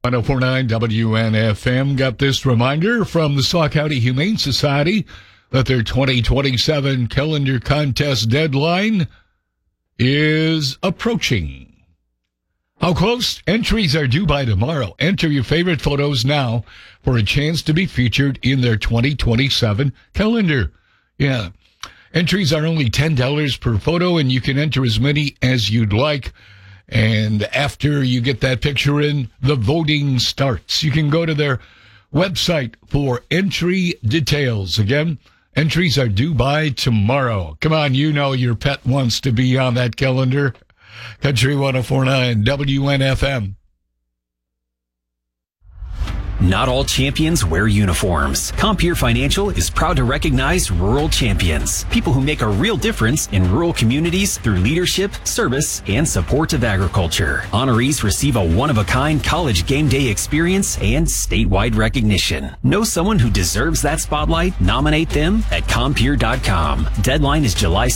1049 WNFM got this reminder from the Sauk County Humane Society that their 2027 calendar contest deadline is approaching. How close? Entries are due by tomorrow. Enter your favorite photos now for a chance to be featured in their 2027 calendar. Yeah. Entries are only $10 per photo, and you can enter as many as you'd like. And after you get that picture in, the voting starts. You can go to their website for entry details. Again, entries are due by tomorrow. Come on, you know your pet wants to be on that calendar. Country 1049 WNFM. Not all champions wear uniforms. Compeer Financial is proud to recognize rural champions, people who make a real difference in rural communities through leadership, service, and support of agriculture. Honorees receive a one-of-a-kind college game day experience and statewide recognition. Know someone who deserves that spotlight? Nominate them at Compeer.com. Deadline is July